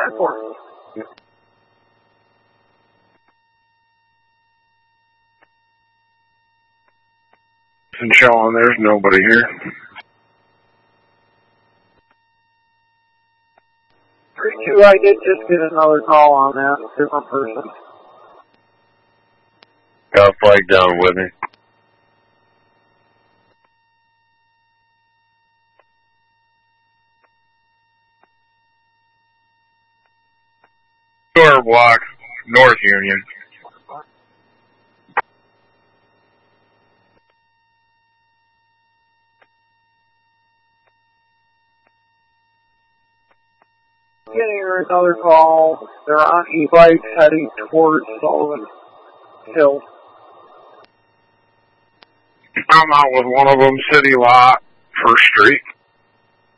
for. And Sean, there's nobody here. 3-2, I did just get another call on that, different person. Got a flag down with me. Door block, North Union. Getting another call. They're on e-bike heading towards Sullivan Hill. I'm out with one of them, City Lot, First Street.